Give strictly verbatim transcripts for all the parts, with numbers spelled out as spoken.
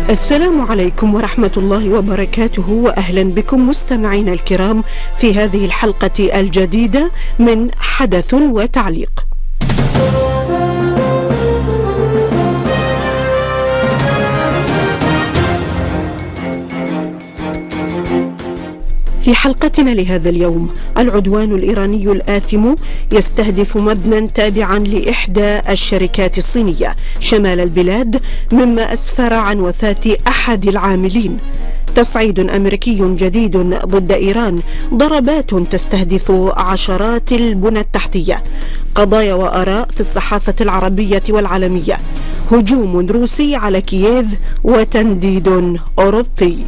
السلام عليكم ورحمة الله وبركاته، وأهلا بكم مستمعينا الكرام في هذه الحلقة الجديدة من حدث وتعليق. في حلقتنا لهذا اليوم، العدوان الإيراني الآثم يستهدف مبنى تابعا لإحدى الشركات الصينية شمال البلاد، مما أسفر عن وفاة أحد العاملين. تصعيد أمريكي جديد ضد إيران، ضربات تستهدف عشرات البنى التحتية. قضايا وآراء في الصحافة العربية والعالمية. هجوم روسي على كييف وتنديد أوروبي.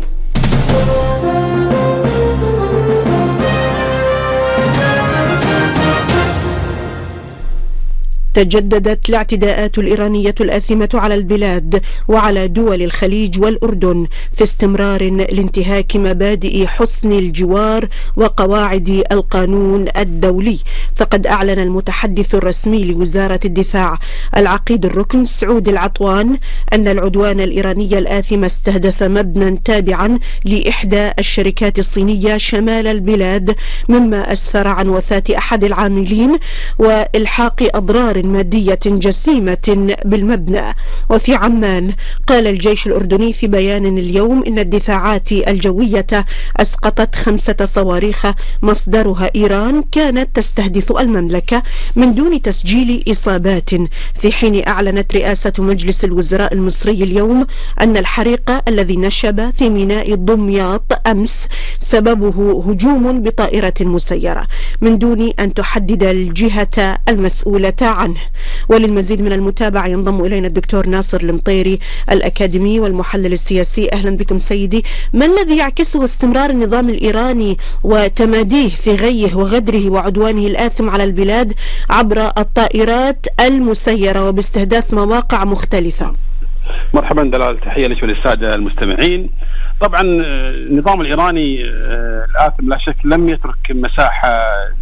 تجددت الاعتداءات الإيرانية الآثمة على البلاد وعلى دول الخليج والأردن في استمرار لانتهاك مبادئ حسن الجوار وقواعد القانون الدولي. فقد أعلن المتحدث الرسمي لوزارة الدفاع العقيد الركن سعود العطوان أن العدوان الإيراني الآثم استهدف مبنى تابعا لإحدى الشركات الصينية شمال البلاد، مما أسفر عن وفاة أحد العاملين وإلحاق أضرار مادية جسيمة بالمبنى. وفي عمان، قال الجيش الأردني في بيان اليوم إن الدفاعات الجوية أسقطت خمسة صواريخ مصدرها إيران كانت تستهدف المملكة من دون تسجيل إصابات، في حين أعلنت رئاسة مجلس الوزراء المصري اليوم أن الحريق الذي نشب في ميناء دمياط أمس سببه هجوم بطائرة مسيرة، من دون أن تحدد الجهة المسؤولة عنه. وللمزيد من المتابعة ينضم إلينا الدكتور ناصر المطيري الأكاديمي والمحلل السياسي. أهلا بكم سيدي. ما الذي يعكسه استمرار النظام الإيراني وتماديه في غيه وغدره وعدوانه الآثم على البلاد عبر الطائرات المسيرة وباستهداف مواقع مختلفة؟ مرحبا دلال، تحية لك وللسادة المستمعين. طبعا النظام الإيراني الآثم لا شك لم يترك مساحة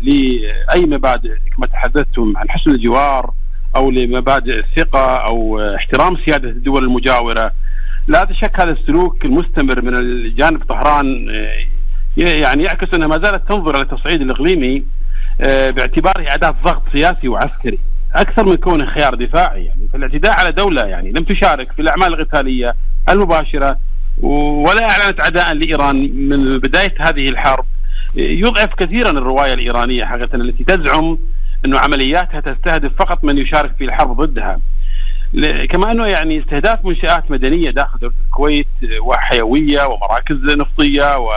لأي مبادئ كما تحدثتم عن حسن الجوار أو لمبادئ الثقة أو احترام سيادة الدول المجاورة. لا شك هذا السلوك المستمر من الجانب طهران يعني يعكس أنها ما زالت تنظر إلى التصعيد الإقليمي باعتباره أداة ضغط سياسي وعسكري أكثر من كونه خيار دفاعي. يعني فالاعتداء على دولة يعني لم تشارك في الأعمال القتالية المباشرة ولا أعلنت عداء لإيران من بداية هذه الحرب يضعف كثيرا الرواية الإيرانية حقيقة التي تزعم أنه عملياتها تستهدف فقط من يشارك في الحرب ضدها. كما أنه يعني استهداف منشآت مدنية داخل دولة الكويت وحيوية ومراكز نفطية و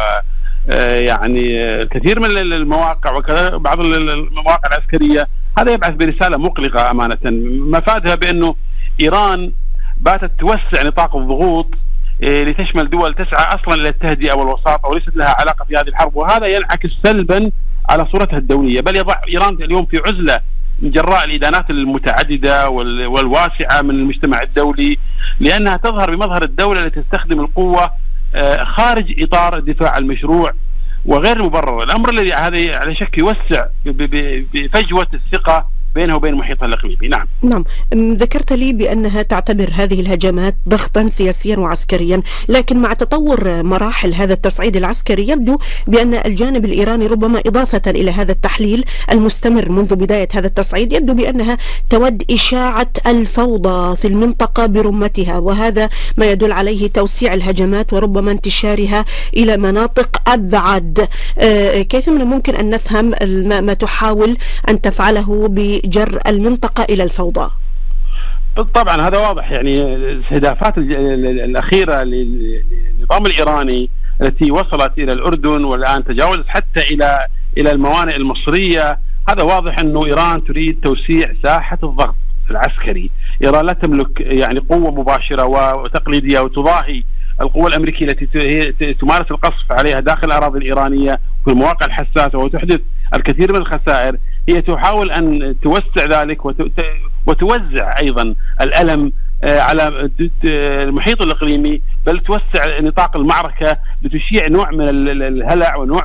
يعني الكثير من المواقع وكذا بعض المواقع العسكرية، هذا يبعث برسالة مقلقة أمانة مفادها بأنه إيران باتت توسع نطاق الضغوط لتشمل دول تسعى أصلا إلى التهدئة والوساطة وليست لها علاقة في هذه الحرب، وهذا ينعكس سلبا على صورتها الدولية، بل يضع إيران اليوم في عزلة من جراء الإدانات المتعددة والواسعة من المجتمع الدولي، لأنها تظهر بمظهر الدولة التي تستخدم القوة خارج إطار الدفاع المشروع وغير المبرر. الأمر الذي هذا على شك يوسع بفجوة الثقة بينه وبين محيطها الإقليمي. نعم نعم ذكرت لي بأنها تعتبر هذه الهجمات ضغطا سياسيا وعسكريا، لكن مع تطور مراحل هذا التصعيد العسكري يبدو بأن الجانب الإيراني ربما إضافة إلى هذا التحليل المستمر منذ بداية هذا التصعيد يبدو بأنها تود إشاعة الفوضى في المنطقة برمتها، وهذا ما يدل عليه توسيع الهجمات وربما انتشارها إلى مناطق أبعد. كيف من الممكن أن نفهم ما تحاول أن تفعله ب جر المنطقة إلى الفوضى؟ طبعا هذا واضح، يعني الاستهدافات الأخيرة للنظام الإيراني التي وصلت إلى الأردن والآن تجاوزت حتى إلى إلى الموانئ المصرية، هذا واضح أنه إيران تريد توسيع ساحة الضغط العسكري. إيران لا تملك يعني قوة مباشرة وتقليدية وتضاهي القوة الأمريكية التي تمارس القصف عليها داخل الأراضي الإيرانية في المواقع الحساسة وتحدث الكثير من الخسائر. هي تحاول أن توسع ذلك وتوزع أيضا الألم على المحيط الإقليمي، بل توسع نطاق المعركة لتشيع نوع من الهلع ونوع